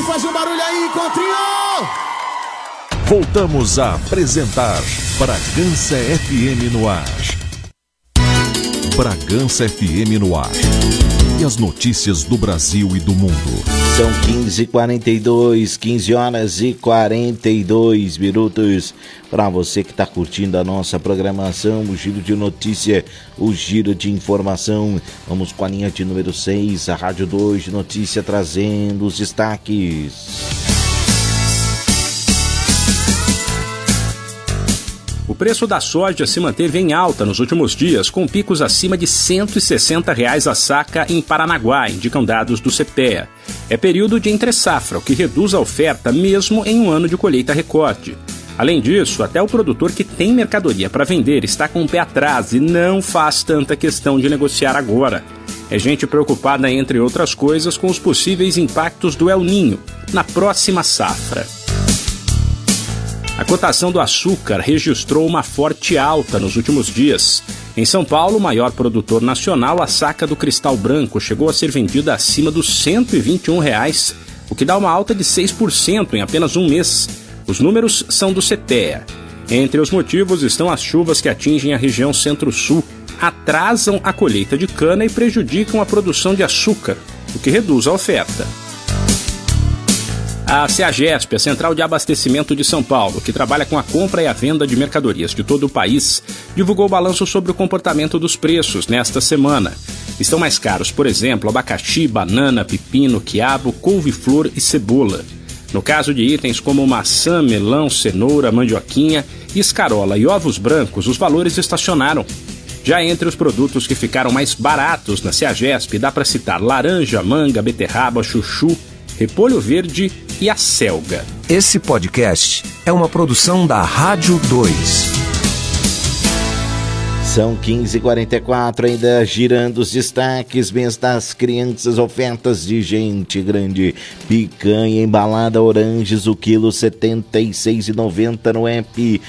faz um barulho aí, Encontrinho! Voltamos a apresentar Bragança FM no ar. Bragança FM no ar. E as notícias do Brasil e do mundo. São 15h42, 15 horas e 42 minutos. Para você que está curtindo a nossa programação, o Giro de Notícia, o Giro de Informação. Vamos com a linha de número 6, a Rádio 2 de Notícia, trazendo os destaques. O preço da soja se manteve em alta nos últimos dias, com picos acima de R$ 160 a saca em Paranaguá, indicam dados do CPEA. É período de entre-safra, o que reduz a oferta mesmo em um ano de colheita recorde. Além disso, até o produtor que tem mercadoria para vender está com o pé atrás e não faz tanta questão de negociar agora. É gente preocupada, entre outras coisas, com os possíveis impactos do El Niño na próxima safra. A cotação do açúcar registrou uma forte alta nos últimos dias. Em São Paulo, o maior produtor nacional, a saca do cristal branco chegou a ser vendida acima dos R$ 121, o que dá uma alta de 6% em apenas um mês. Os números são do CPEA. Entre os motivos estão as chuvas que atingem a região centro-sul, atrasam a colheita de cana e prejudicam a produção de açúcar, o que reduz a oferta. A CEAGESP, a Central de Abastecimento de São Paulo, que trabalha com a compra e a venda de mercadorias de todo o país, divulgou o balanço sobre o comportamento dos preços nesta semana. Estão mais caros, por exemplo, abacaxi, banana, pepino, quiabo, couve-flor e cebola. No caso de itens como maçã, melão, cenoura, mandioquinha, escarola e ovos brancos, os valores estacionaram. Já entre os produtos que ficaram mais baratos na CEAGESP, dá para citar laranja, manga, beterraba, chuchu, repolho verde e a selga. Esse podcast é uma produção da Rádio 2. São 15h44, ainda girando os destaques. Mês das Crianças, ofertas de gente grande. Picanha embalada Oranges, o quilo R$ 76,90 no app, R$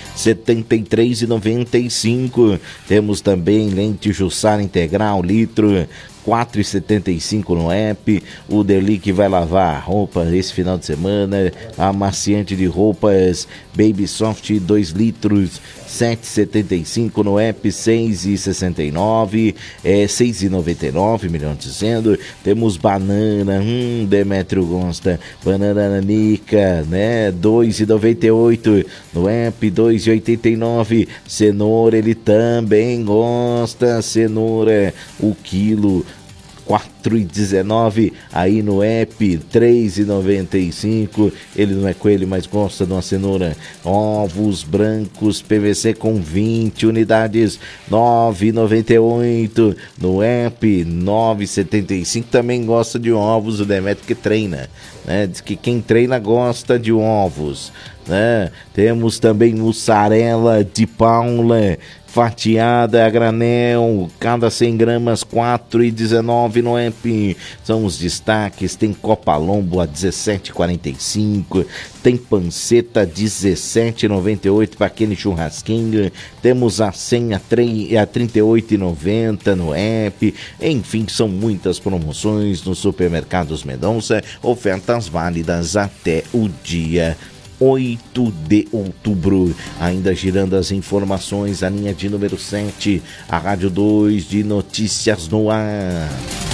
73,95. Temos também lente Jussara integral, litro, R$ 4,75 no app. O Deli que vai lavar a roupa esse final de semana. Amaciante de roupas Baby Soft 2 litros, R$ 7,75 no app, R$ 6,69, R$6,99, melhor dizendo. Temos banana, Demétrio gosta, banana nanica, né, R$ 2,98 no app, R$ 2,89. Cenoura, ele também gosta, cenoura, o quilo R$4,19, aí no app R$3,95. Ele não é coelho, mas gosta de uma cenoura. Ovos brancos PVC com 20 unidades, R$9,98 no app, R$9,75. Também gosta de ovos, o Demetrio que treina, né? Diz que quem treina gosta de ovos, né? Temos também mussarela de Paula fatiada a granel, cada 100 gramas, R$4,19 no app. São os destaques. Tem Copa Lombo a R$17,45, tem panceta R$17,98 para aquele churrasquinho. Temos a 100 a R$38,90 no app. Enfim, são muitas promoções nos supermercados Mendonça, ofertas válidas até o dia 8 de outubro. Ainda girando as informações, a linha de número 7, a Rádio 2 de Notícias no ar.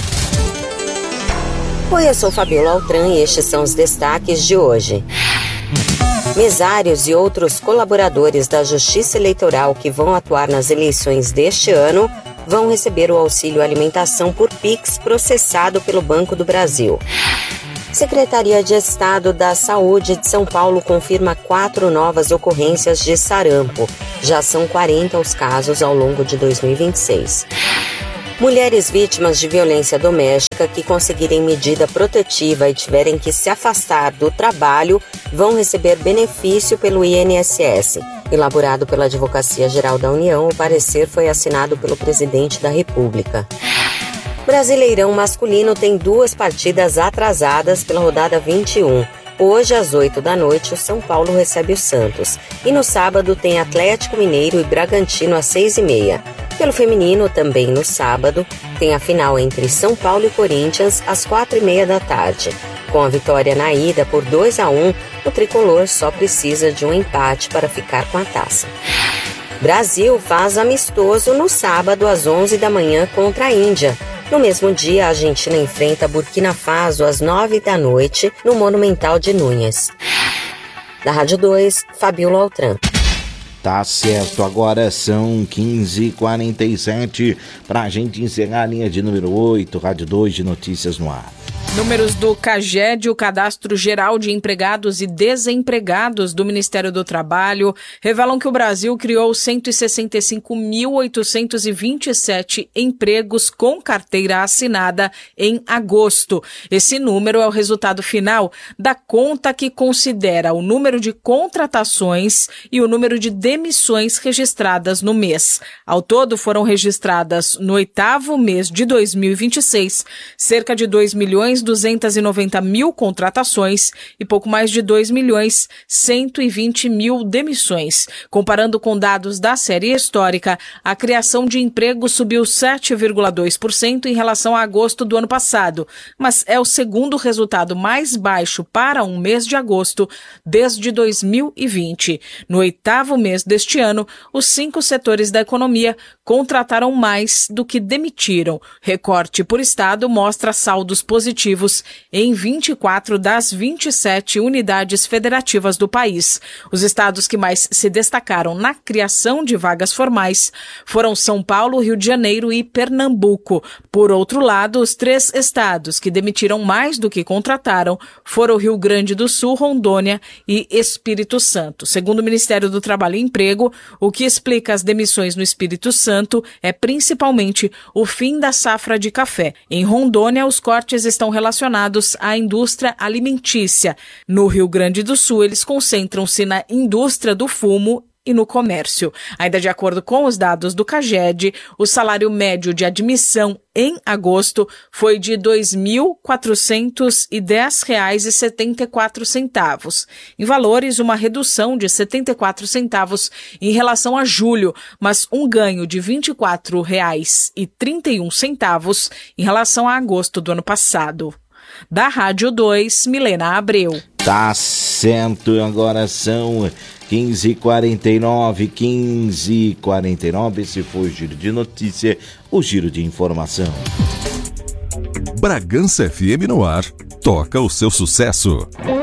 Oi, eu sou Fabiola Altran e estes são os destaques de hoje. Mesários e outros colaboradores da Justiça Eleitoral que vão atuar nas eleições deste ano vão receber o auxílio alimentação por Pix processado pelo Banco do Brasil. Secretaria de Estado da Saúde de São Paulo confirma 4 novas ocorrências de sarampo. Já são 40 os casos ao longo de 2026. Mulheres vítimas de violência doméstica que conseguirem medida protetiva e tiverem que se afastar do trabalho vão receber benefício pelo INSS. Elaborado pela Advocacia Geral da União, o parecer foi assinado pelo presidente da República. Brasileirão masculino tem 2 partidas atrasadas pela rodada 21. Hoje, às 8 da noite, o São Paulo recebe o Santos. E no sábado tem Atlético Mineiro e Bragantino às 6h30. Pelo feminino, também no sábado, tem a final entre São Paulo e Corinthians às 4h30 da tarde. Com a vitória na ida por 2-1, o tricolor só precisa de um empate para ficar com a taça. Brasil faz amistoso no sábado às 11 da manhã contra a Índia. No mesmo dia, a Argentina enfrenta Burkina Faso às 9 da noite no Monumental de Núñez. Da Rádio 2, Fabíola Altran. Tá certo, agora são 15h47 para a gente encerrar a linha de número 8, Rádio 2 de Notícias no Ar. Números do CAGED, o Cadastro Geral de Empregados e Desempregados do Ministério do Trabalho, revelam que o Brasil criou 165.827 empregos com carteira assinada em agosto. Esse número é o resultado final da conta que considera o número de contratações e o número de demissões registradas no mês. Ao todo, foram registradas no 8º mês de 2026 cerca de 2.290.000 contratações e pouco mais de 2.120.000 demissões. Comparando com dados da série histórica, a criação de empregos subiu 7,2% em relação a agosto do ano passado, mas é o segundo resultado mais baixo para um mês de agosto desde 2020. No 8º mês deste ano, os 5 setores da economia contrataram mais do que demitiram. Recorte por estado mostra saldos positivos em 24 das 27 unidades federativas do país. Os estados que mais se destacaram na criação de vagas formais foram São Paulo, Rio de Janeiro e Pernambuco. Por outro lado, os 3 estados que demitiram mais do que contrataram foram Rio Grande do Sul, Rondônia e Espírito Santo. Segundo o Ministério do Trabalho e Emprego, o que explica as demissões no Espírito Santo é principalmente o fim da safra de café. Em Rondônia, os cortes estão relacionados à indústria alimentícia. No Rio Grande do Sul, eles concentram-se na indústria do fumo e no comércio. Ainda de acordo com os dados do CAGED, o salário médio de admissão em agosto foi de R$ 2.410,74. Em valores, uma redução de 74 centavos em relação a julho, mas um ganho de R$ 24,31 em relação a agosto do ano passado. Da Rádio 2, Milena Abreu. Tá certo, agora são 15h49. Esse foi o Giro de Notícia, o Giro de Informação. Bragança FM no ar, toca o seu sucesso.